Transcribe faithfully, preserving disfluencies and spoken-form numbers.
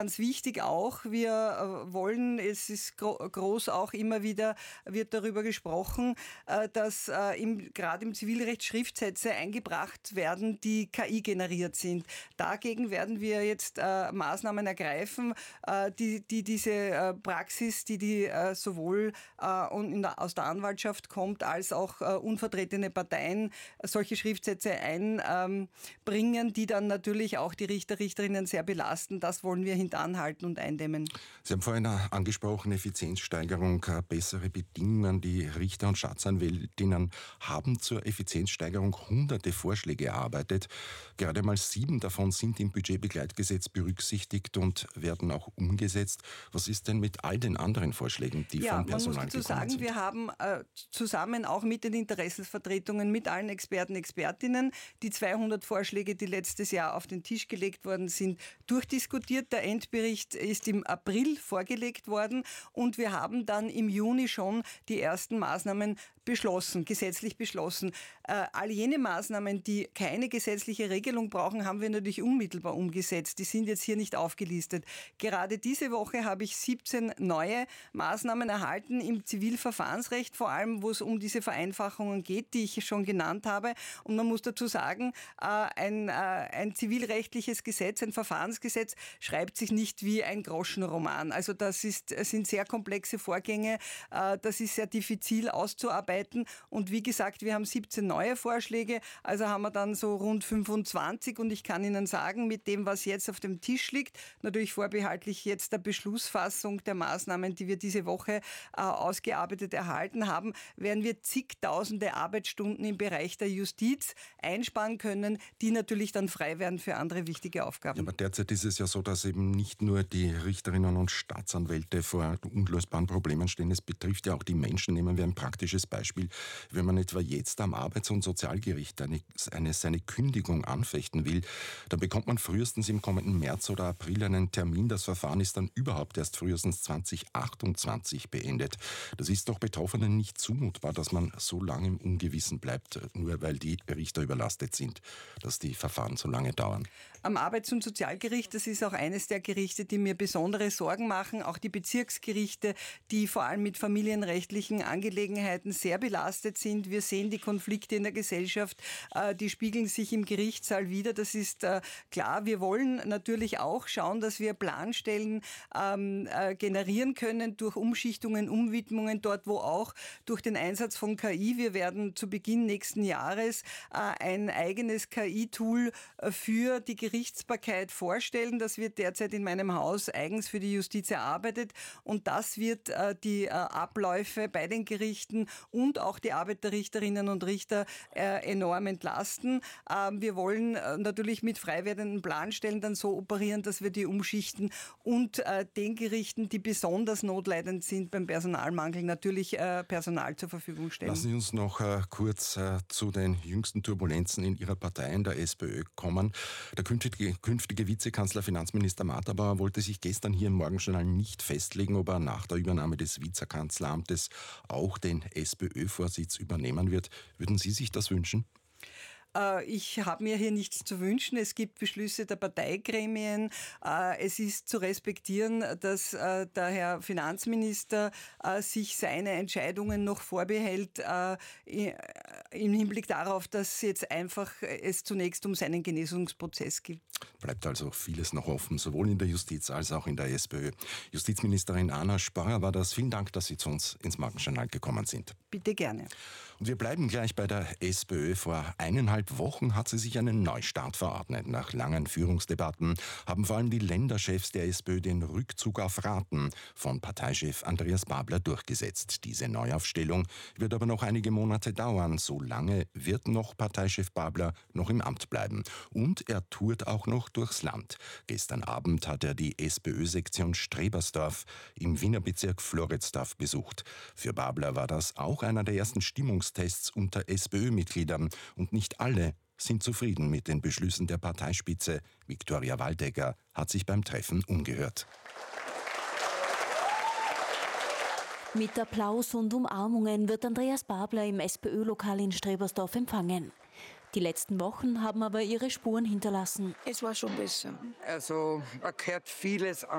Ganz wichtig auch, wir wollen, es ist groß auch immer wieder, wird darüber gesprochen, dass im, gerade im Zivilrecht Schriftsätze eingebracht werden, die K I generiert sind. Dagegen werden wir jetzt äh, Maßnahmen ergreifen, äh, die, die diese äh, Praxis, die, die äh, sowohl äh, in der, aus der Anwaltschaft kommt, als auch äh, unvertretene Parteien solche Schriftsätze einbringen, ähm, die dann natürlich auch die Richter, Richterinnen sehr belasten. Das wollen wir hinter anhalten und eindämmen. Sie haben vorhin angesprochen, Effizienzsteigerung, bessere Bedingungen. Die Richter und Staatsanwältinnen haben zur Effizienzsteigerung hunderte Vorschläge erarbeitet. Gerade mal sieben davon sind im Budgetbegleitgesetz berücksichtigt und werden auch umgesetzt. Was ist denn mit all den anderen Vorschlägen, die ja, vom Personal gekommen sind? Ja, man muss dazu sagen, sind? wir haben äh, zusammen auch mit den Interessensvertretungen, mit allen Experten, Expertinnen, die zweihundert Vorschläge, die letztes Jahr auf den Tisch gelegt worden sind, durchdiskutiert. Der Endbericht ist im April vorgelegt worden und wir haben dann im Juni schon die ersten Maßnahmen beschlossen, gesetzlich beschlossen. Äh, all jene Maßnahmen, die keine gesetzliche Regelung brauchen, haben wir natürlich unmittelbar umgesetzt. Die sind jetzt hier nicht aufgelistet. Gerade diese Woche habe ich siebzehn neue Maßnahmen erhalten im Zivilverfahrensrecht, vor allem wo es um diese Vereinfachungen geht, die ich schon genannt habe. Und man muss dazu sagen, äh, ein, äh, ein zivilrechtliches Gesetz, ein Verfahrensgesetz schreibt sich nicht wie ein Groschenroman. Also das ist, sind sehr komplexe Vorgänge. Äh, das ist sehr diffizil auszuarbeiten. Und wie gesagt, wir haben siebzehn neue Vorschläge, also haben wir dann so rund fünfundzwanzig und ich kann Ihnen sagen, mit dem, was jetzt auf dem Tisch liegt, natürlich vorbehaltlich jetzt der Beschlussfassung der Maßnahmen, die wir diese Woche äh, ausgearbeitet erhalten haben, werden wir zigtausende Arbeitsstunden im Bereich der Justiz einsparen können, die natürlich dann frei werden für andere wichtige Aufgaben. Ja, aber derzeit ist es ja so, dass eben nicht nur die Richterinnen und Staatsanwälte vor unlösbaren Problemen stehen, es betrifft ja auch die Menschen. Nehmen wir ein praktisches Beispiel. Wenn man etwa jetzt am Arbeits- und Sozialgericht eine, eine, seine Kündigung anfechten will, dann bekommt man frühestens im kommenden März oder April einen Termin. Das Verfahren ist dann überhaupt erst frühestens zwanzig achtundzwanzig beendet. Das ist doch Betroffenen nicht zumutbar, dass man so lange im Ungewissen bleibt, nur weil die Richter überlastet sind, dass die Verfahren so lange dauern. Am Arbeits- und Sozialgericht, das ist auch eines der Gerichte, die mir besondere Sorgen machen, auch die Bezirksgerichte, die vor allem mit familienrechtlichen Angelegenheiten sehr belastet sind. Wir sehen die Konflikte in der Gesellschaft, die spiegeln sich im Gerichtssaal wider. Das ist klar. Wir wollen natürlich auch schauen, dass wir Planstellen generieren können durch Umschichtungen, Umwidmungen, dort wo auch durch den Einsatz von K I. Wir werden zu Beginn nächsten Jahres ein eigenes K I-Tool für die Gerichtsbarkeit vorstellen. Das wird derzeit in meinem Haus eigens für die Justiz erarbeitet und das wird die Abläufe bei den Gerichten und auch die Arbeit der Richterinnen und Richter äh, enorm entlasten. Ähm, wir wollen äh, natürlich mit frei werdenden Planstellen dann so operieren, dass wir die umschichten und äh, den Gerichten, die besonders notleidend sind beim Personalmangel, natürlich äh, Personal zur Verfügung stellen. Lassen Sie uns noch äh, kurz äh, zu den jüngsten Turbulenzen in Ihrer Partei, in der SPÖ, kommen. Der künftige, künftige Vizekanzler, Finanzminister Matterbauer, wollte sich gestern hier im Morgenjournal nicht festlegen, ob er nach der Übernahme des Vizekanzleramtes auch den SPÖ-Vorsitz übernehmen wird. Würden Sie sich das wünschen? Ich habe mir hier nichts zu wünschen. Es gibt Beschlüsse der Parteigremien. Es ist zu respektieren, dass der Herr Finanzminister sich seine Entscheidungen noch vorbehält im Hinblick darauf, dass jetzt einfach es zunächst um seinen Genesungsprozess geht. Bleibt also vieles noch offen, sowohl in der Justiz als auch in der SPÖ. Justizministerin Anna Sporrer war das. Vielen Dank, dass Sie zu uns ins Morgenjournal gekommen sind. Bitte gerne. Und wir bleiben gleich bei der SPÖ. Vor eineinhalb Wochen hat sie sich einen Neustart verordnet. Nach langen Führungsdebatten haben vor allem die Länderchefs der SPÖ den Rückzug auf Raten von Parteichef Andreas Babler durchgesetzt. Diese Neuaufstellung wird aber noch einige Monate dauern. So lange wird noch Parteichef Babler noch im Amt bleiben. Und er tourt auch noch durchs Land. Gestern Abend hat er die SPÖ-Sektion Strebersdorf im Wiener Bezirk Floridsdorf besucht. Für Babler war das auch einer der ersten Stimmungstests unter SPÖ-Mitgliedern. Und nicht alle sind zufrieden mit den Beschlüssen der Parteispitze. Viktoria Waldecker hat sich beim Treffen umgehört. Mit Applaus und Umarmungen wird Andreas Babler im SPÖ-Lokal in Strebersdorf empfangen. Die letzten Wochen haben aber ihre Spuren hinterlassen. Es war schon besser. Also man hört vieles an